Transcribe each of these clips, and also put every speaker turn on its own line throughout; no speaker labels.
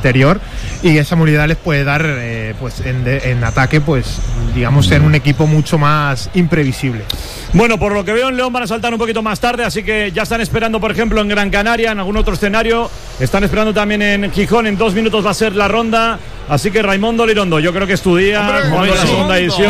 interior, y esa movilidad les puede dar pues en ataque, pues digamos, ser un equipo mucho más imprevisible.
Bueno, por lo que veo en León van a saltar un poquito más tarde, así que ya están esperando, por ejemplo, en Gran Canaria, en algún otro escenario, están esperando también en Gijón. En 2 minutos va a ser la ronda, así que Raimundo Lirondo, yo creo que es tu día, jugando la segunda edición.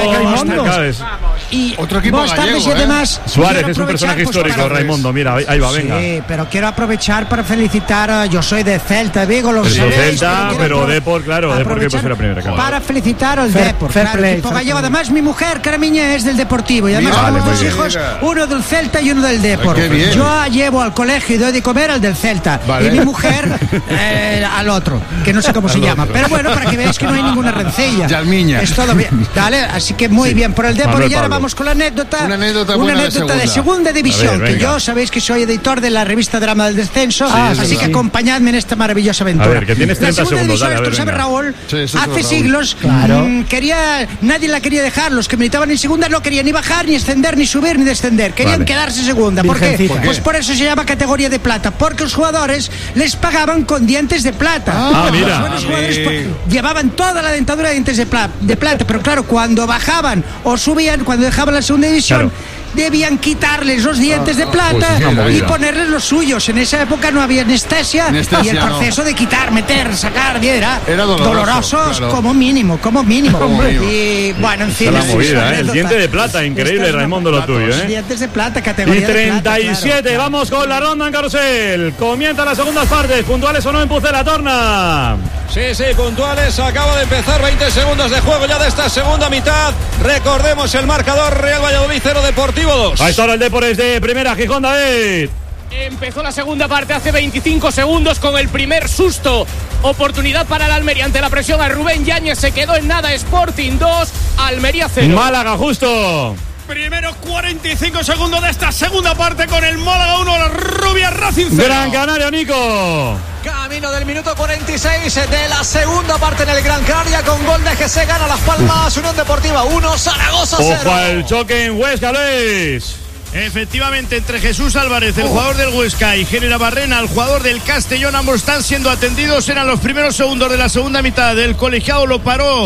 Y
otro equipo
vos
gallego,
tardes y además
Suárez es un personaje histórico, Raimundo, mira, ahí va, venga.
Sí, pero quiero aprovechar para felicitar, yo soy de Celta, Vigo, lo sabéis.
Celta, pero Depor, claro, Depor que pues era primera. Claro.
Para felicitar al Depor, claro, equipo gallego. Además, mi mujer, Caramiña, es del Deportivo, y además tenemos 2 hijos, uno del Celta y uno del Depor. Yo llevo al colegio y doy de comer al del Celta, y mi mujer al otro, que no sé cómo se llama. Pero bueno, para que veáis que no hay ninguna rencilla.
Yalmiña.
Es todo bien. Dale, así que muy bien por el Depor. Y ahora vamos con la anécdota.
Una anécdota
de segunda división,
ver,
que yo sabéis que soy editor de la revista Drama del Descenso, así que acompañadme en esta maravillosa aventura.
A ver, que tienes 30 segundos,
dale,
dale,
tú sabes, Raúl, hace
Raúl.
siglos nadie la quería dejar. Los que militaban en segunda no querían ni bajar, ni ascender, ni subir, ni descender. Querían quedarse en segunda. ¿Por qué? Pues por eso se llama categoría de plata, porque los jugadores les pagaban con dientes de plata.
Mira.
Los buenos jugadores llevaban toda la dentadura de dientes de plata, pero claro, cuando bajaban o subían, cuando dejaban la segunda división, debían quitarles los dientes de plata y ponerles los suyos. En esa época no había anestesia y el proceso de quitar, meter, sacar, era doloroso, claro. como mínimo. Y bueno, en fin,
la movida, el diente de plata, increíble, Raimundo, lo tuyo,
dientes de plata, categoría
y 37,
de plata, claro.
Vamos con la ronda en carrusel. Comienza las segundas partes, puntuales o no en Pucela, Torna.
Sí, puntuales. Acaba de empezar 20 segundos de juego ya de esta segunda mitad. Recordemos el marcador: Real Valladolid 0, Deportivo 2.
Ahí está ahora el Depor de primera, Gijón, David.
Empezó la segunda parte hace 25 segundos con el primer susto. Oportunidad para el Almería ante la presión a Rubén Yáñez. Se quedó en nada. Sporting 2, Almería 0.
Málaga, justo.
Primeros 45 segundos de esta segunda parte con el Málaga 1, la Rubia Racing 0.
Gran Canaria, Nico.
Camino del minuto 46 de la segunda parte en el Gran Canaria, con gol de GC. Gana Las Palmas, Unión Deportiva 1, Zaragoza 0.
Ojo al choque en Huesca, Luis.
Efectivamente, entre Jesús Álvarez, el jugador del Huesca, y Génera Barrena, el jugador del Castellón, ambos están siendo atendidos. Eran los primeros segundos de la segunda mitad. El colegiado lo paró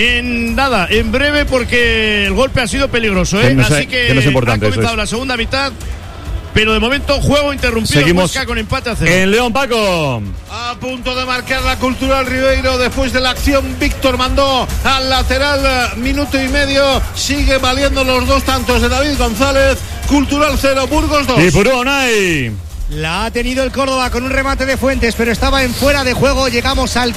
en breve, porque el golpe ha sido peligroso, así que
no es importante,
ha comenzado la segunda mitad. Pero de momento juego interrumpido.
Seguimos
Huesca con empate a 0.
En León, Paco.
A punto de marcar la Cultural Ribeiro después de la acción. Víctor mandó al lateral, minuto y medio. Sigue valiendo los 2 tantos de David González. Cultural 0, Burgos 2.
Y Purunay.
La ha tenido el Córdoba con un remate de Fuentes, pero estaba en fuera de juego. Llegamos al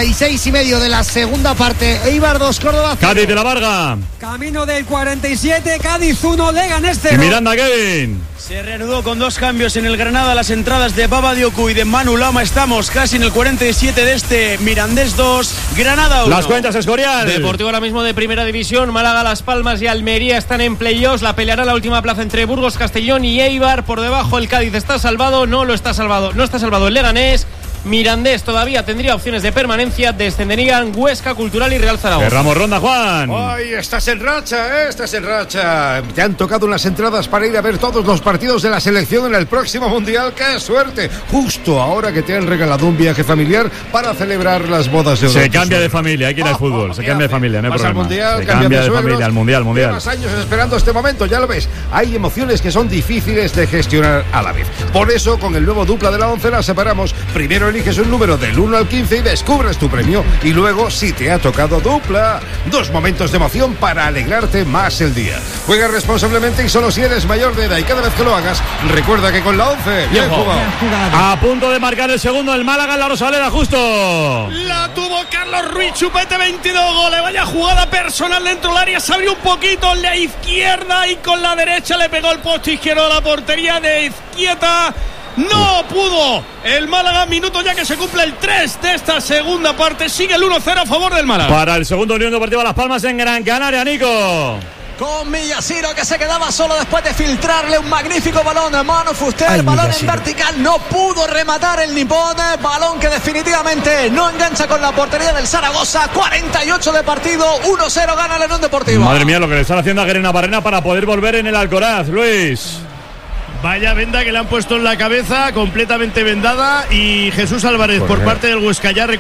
46,5 de la segunda parte. Eibar 2, Córdoba 0.
Cádiz de la Varga.
Camino del 47, Cádiz 1, Leganés 0.
Y Miranda, Kevin.
Se reanudó con 2 cambios en el Granada. Las entradas de Baba Dioku y de Manu Lama. Estamos casi en el 47 de este. Mirandés 2, Granada 1.
Las cuentas, Escorial.
Deportivo ahora mismo de primera división. Málaga, Las Palmas y Almería están en playoffs. La peleará la última plaza entre Burgos, Castellón y Eibar. Por debajo el Cádiz está salvado. No está salvado el Leganés. Mirandés todavía tendría opciones de permanencia. Descenderían Huesca, Cultural y Real Zaragoza.
Cerramos ronda, Juan.
Ay, estás en racha. Te han tocado unas entradas para ir a ver todos los partidos de la selección en el próximo Mundial. ¡Qué suerte! Justo ahora que te han regalado un viaje familiar para celebrar las bodas de oro.
Se cambia de familia, hay que ir al fútbol. Se cambia de familia, no hay problema.
Mundial,
se cambia de familia, al mundial.
Llevas años esperando este momento, ya lo ves. Hay emociones que son difíciles de gestionar a la vez. Por eso, con el nuevo Dupla de la 11 la separamos. Primero eliges un número del 1 al 15 y descubres tu premio. Y luego, si te ha tocado Dupla, 2 momentos de emoción para alegrarte más el día. Juega responsablemente y solo si eres mayor de edad. Y cada vez que lo hagas, recuerda que con la 11, bien jugado.
A punto de marcar el segundo el Málaga en la Rosaleda, justo.
La tuvo Carlos Ruiz, chupete, 22 goles. Vaya jugada personal dentro del área. Salió un poquito la izquierda y con la derecha le pegó el poste izquierdo a la portería de Izquieta. No pudo el Málaga, minuto ya que se cumple el 3 de esta segunda parte. Sigue el 1-0 a favor del Málaga.
Para el segundo Unión Deportiva Las Palmas en Gran Canaria, Nico.
Con Millasiro, que se quedaba solo después de filtrarle un magnífico balón a Manu Fuster. Balón Millasiro en vertical, no pudo rematar el nipón. Balón que definitivamente no engancha con la portería del Zaragoza. 48 de partido, 1-0 gana el Unión Deportiva.
Madre mía, lo que le están haciendo a Génera Barrena para poder volver en el Alcoraz, Luis.
Vaya venda que le han puesto en la cabeza, completamente vendada. Y Jesús Álvarez por parte del Huesca ya